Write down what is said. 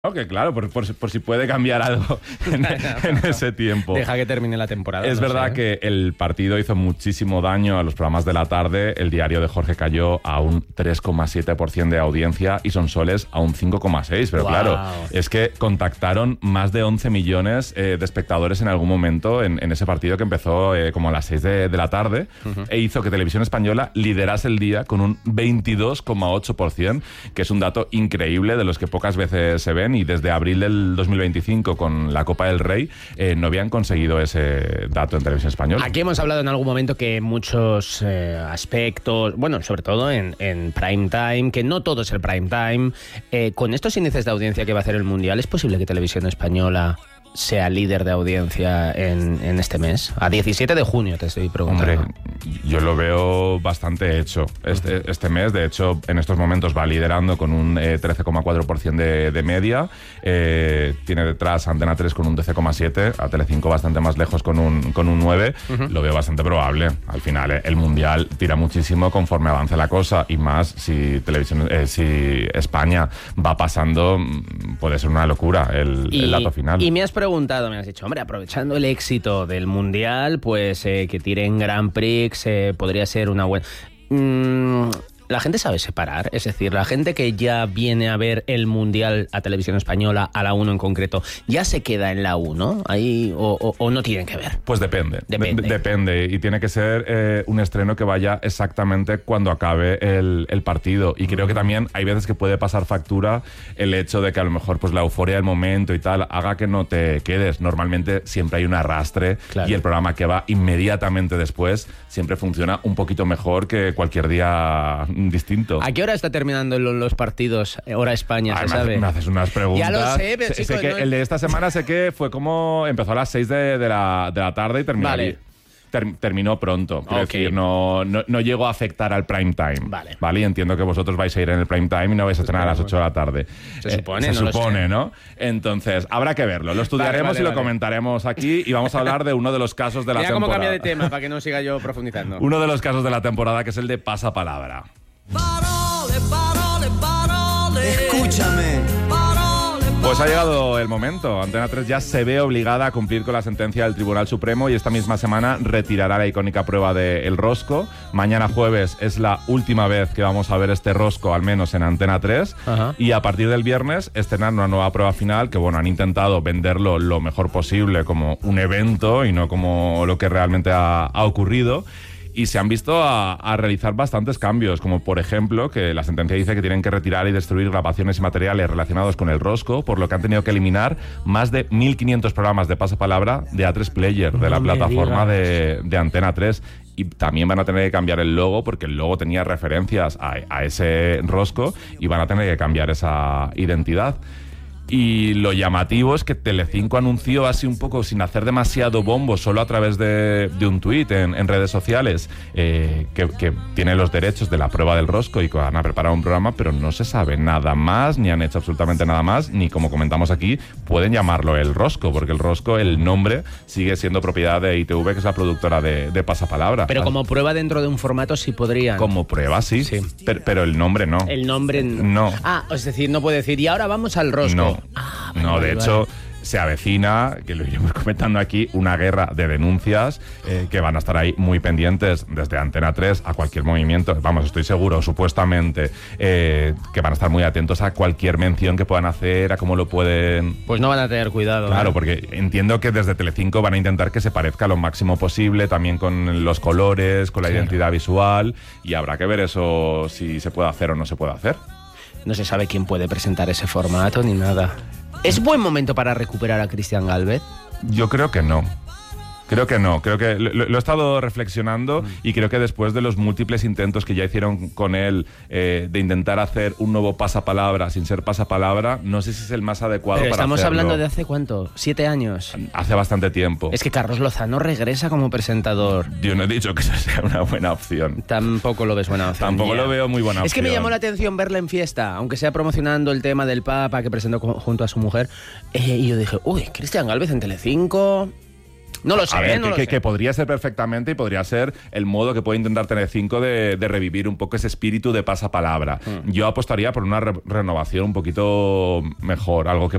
Ok, claro, por si puede cambiar algo en ese tiempo. Deja que termine la temporada. Es verdad que el partido hizo muchísimo daño a los programas de la tarde. El diario de Jorge cayó a un 3,7% de audiencia y Sonsoles a un 5,6%. Pero claro, es que contactaron más de 11 millones de espectadores en algún momento en ese partido que empezó como a las 6 de la tarde e hizo que Televisión Española liderase el día con un 22,8%, que es un dato increíble de los que pocas veces se ven. Y desde abril del 2025, con la Copa del Rey, no habían conseguido ese dato en Televisión Española. Aquí hemos hablado en algún momento que muchos aspectos, bueno, sobre todo en prime time, que no todo es el prime time, con estos índices de audiencia que va a hacer el Mundial, ¿es posible que Televisión Española sea líder de audiencia en este mes? A 17 de junio te estoy preguntando. Hombre, yo lo veo bastante hecho este mes. De hecho, en estos momentos va liderando con un 13,4% de media. Tiene detrás Antena 3 con un 12,7%, a Telecinco bastante más lejos con un 9%. Lo veo bastante probable. Al final, el Mundial tira muchísimo conforme avance la cosa, y más si si España va pasando, puede ser una locura el dato final. Y me has preguntado, me has dicho, hombre, aprovechando el éxito del Mundial, pues que tiren Grand Prix, podría ser una buena... La gente sabe separar, es decir, la gente que ya viene a ver el Mundial a Televisión Española, a la 1 en concreto, ¿ya se queda en la 1 ahí o no tienen que ver? Pues depende. Depende, y tiene que ser un estreno que vaya exactamente cuando acabe el partido. Y creo que también hay veces que puede pasar factura el hecho de que a lo mejor pues la euforia del momento y tal haga que no te quedes. Normalmente siempre hay un arrastre, claro, y el programa que va inmediatamente después siempre funciona un poquito mejor que cualquier día distinto. ¿A qué hora está terminando los partidos? Hora España, ¿se sabe? Me haces unas preguntas. Ya lo sé, pero sé que el de esta semana sé que fue como empezó a las 6 de la tarde y terminó. Vale. Terminó pronto. Quiero decir, no llegó a afectar al prime time. Vale. Y entiendo que vosotros vais a ir en el prime time y no vais a estrenar a las 8 de la tarde. Se supone, ¿no? Entonces, habrá que verlo. Lo estudiaremos y lo comentaremos aquí, y vamos a hablar de uno de los casos de la temporada. Mira cómo cambia de tema para que no siga yo profundizando. Uno de los casos de la temporada, que es el de pasapalabra. Escúchame. Pues ha llegado el momento. Antena 3 ya se ve obligada a cumplir con la sentencia del Tribunal Supremo y esta misma semana retirará la icónica prueba del rosco. Mañana jueves es la última vez que vamos a ver este rosco, al menos en Antena 3. Y a partir del viernes estrenar una nueva prueba final que, bueno, han intentado venderlo lo mejor posible como un evento y no como lo que realmente ha ocurrido. Y se han visto a realizar bastantes cambios, como por ejemplo que la sentencia dice que tienen que retirar y destruir grabaciones y materiales relacionados con el rosco, por lo que han tenido que eliminar más de 1.500 programas de pasapalabra de A3 Player, de la plataforma de Antena 3. Y también van a tener que cambiar el logo, porque el logo tenía referencias a ese rosco, y van a tener que cambiar esa identidad. Y lo llamativo es que Telecinco anunció así un poco sin hacer demasiado bombo, solo a través de un tuit en redes sociales, que tiene los derechos de la prueba del rosco y que van a preparar un programa, pero no se sabe nada más, ni han hecho absolutamente nada más, ni, como comentamos aquí, pueden llamarlo el rosco, porque el rosco, el nombre, sigue siendo propiedad de ITV, que es la productora de Pasapalabra. Pero como prueba dentro de un formato sí podrían. Como prueba sí. Pero el nombre no. El nombre no. Es decir, no puede decir, y ahora vamos al rosco. No, de hecho, se avecina, que lo iremos comentando aquí, una guerra de denuncias que van a estar ahí muy pendientes desde Antena 3 a cualquier movimiento. Vamos, estoy seguro, supuestamente, que van a estar muy atentos a cualquier mención que puedan hacer, a cómo lo pueden... Pues no van a tener cuidado. Claro, porque entiendo que desde Telecinco van a intentar que se parezca lo máximo posible, también con los colores, con la identidad visual, y habrá que ver eso, si se puede hacer o no se puede hacer. No se sabe quién puede presentar ese formato ni nada. ¿Es buen momento para recuperar a Cristian Gálvez? Yo creo que no. Creo que lo he estado reflexionando, y creo que después de los múltiples intentos que ya hicieron con él de intentar hacer un nuevo pasapalabra sin ser pasapalabra, no sé si es el más adecuado. Pero para estamos hacerlo. Hablando de hace ¿cuánto? 7 años. Hace bastante tiempo. Es que Carlos Lozano regresa como presentador. Yo no he dicho que eso sea una buena opción. Tampoco lo ves buena opción. Tampoco lo veo muy buena opción. Es que me llamó la atención verla en fiesta, aunque sea promocionando el tema del Papa que presentó junto a su mujer. Y yo dije, uy, Cristian Gálvez en Telecinco... No lo sé, A ver, no lo sé. que podría ser perfectamente y podría ser el modo que puede intentar Telecinco de revivir un poco ese espíritu de pasapalabra. Yo apostaría por una renovación un poquito mejor, algo que